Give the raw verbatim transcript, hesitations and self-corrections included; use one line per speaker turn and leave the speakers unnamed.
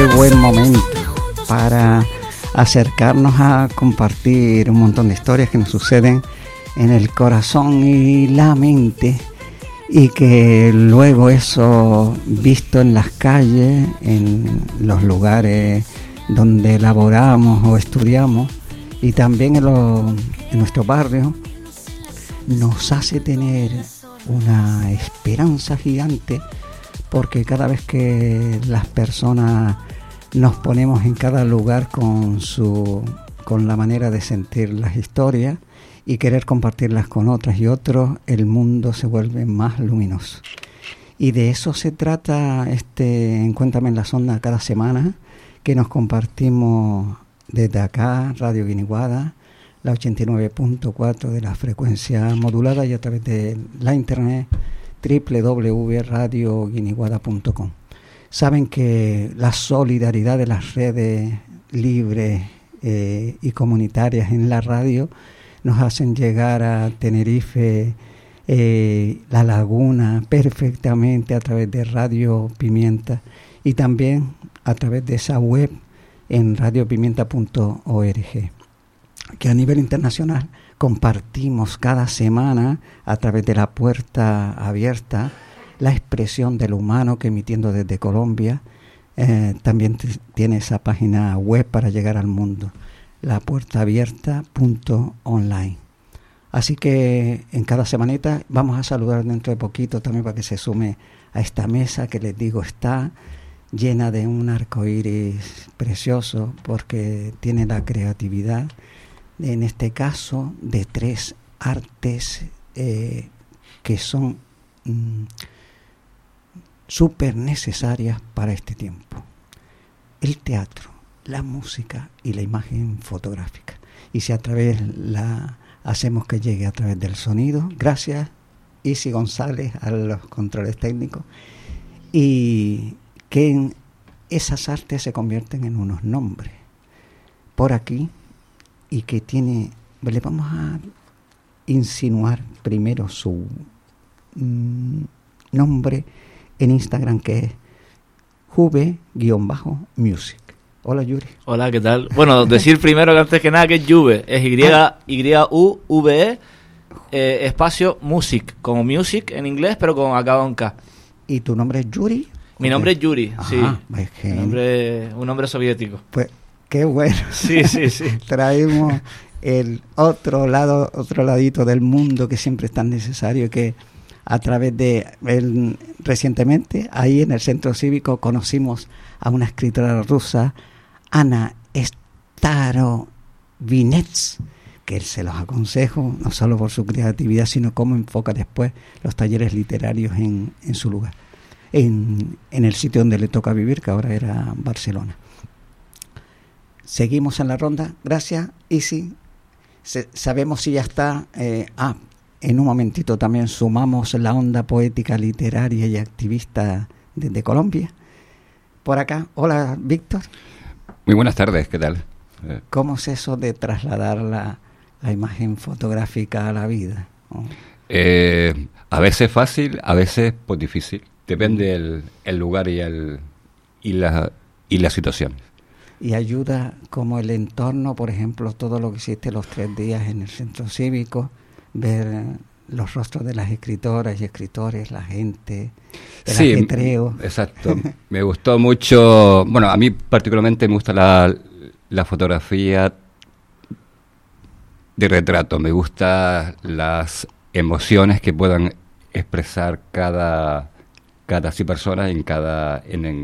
buen momento para acercarnos a compartir un montón de historias que nos suceden en el corazón y la mente, y que luego eso visto en las calles, en los lugares donde laboramos o estudiamos, y también en, lo, en nuestro barrio, nos hace tener una esperanza gigante, porque cada vez que las personas nos ponemos en cada lugar con su con la manera de sentir las historias y querer compartirlas con otras y otros, el mundo se vuelve más luminoso. Y de eso se trata este Encuéntrame en la Onda cada semana, que nos compartimos desde acá, Radio Guiniguada, la ochenta y nueve punto cuatro de la frecuencia modulada, y a través de la internet doble u doble u doble u punto radio guiniguada punto com. Saben que la solidaridad de las redes libres eh, y comunitarias en la radio nos hacen llegar a Tenerife, eh, La Laguna, perfectamente a través de Radio Pimienta, y también a través de esa web en radio pimienta punto org, que a nivel internacional compartimos cada semana a través de La Puerta Abierta la expresión del humano, que emitiendo desde Colombia eh, también t- tiene esa página web para llegar al mundo, la puerta abierta punto online. Así que en cada semanita vamos a saludar dentro de poquito también, para que se sume a esta mesa que les digo está llena de un arco iris precioso, porque tiene la creatividad, en este caso, de tres artes eh, que son mm, súper necesarias para este tiempo: el teatro, la música y la imagen fotográfica. Y si a través la hacemos que llegue a través del sonido, gracias Isi González a los controles técnicos, y que en esas artes se convierten en unos nombres por aquí, y que tiene, le vamos a insinuar primero su mm, nombre en Instagram, que es Juve-Music. Hola, Yuri.
Hola, ¿qué tal? Bueno, decir primero que antes que nada que es Juve, es Y, Y, U, V, E, eh, espacio Music, como music en inglés, pero con acabado en K.
¿Y tu nombre es Yuri?
Mi nombre es Yuri,
Ajá,
sí.
Es que...
Mi nombre, un nombre soviético.
Pues qué bueno.
Sí, sí, sí.
Traemos el otro lado, otro ladito del mundo que siempre es tan necesario, que a través de el, recientemente ahí en el centro cívico conocimos a una escritora rusa, Ana Starovinets, que se los aconsejo no solo por su creatividad, sino cómo enfoca después los talleres literarios en, en su lugar, en, en el sitio donde le toca vivir, que ahora era Barcelona. Seguimos en la ronda. Gracias, Isi. Se, sabemos si ya está. Eh, ah, en un momentito también sumamos la onda poética, literaria y activista desde Colombia. Por acá, hola, Víctor.
Muy buenas tardes, ¿qué tal? Eh,
¿Cómo es eso de trasladar la, la imagen fotográfica a la vida? ¿Oh?
eh, a veces fácil, a veces pues difícil. Depende el, el lugar y el y la y la situación.
Y ayuda como el entorno, por ejemplo, todo lo que hiciste los tres días en el centro cívico, ver los rostros de las escritoras y escritores, la gente, el
sí,
ajetreo.
Exacto. Me gustó mucho, bueno, a mí particularmente me gusta la, la fotografía de retrato. Me gusta las emociones que puedan expresar cada cada sí persona en cada en, en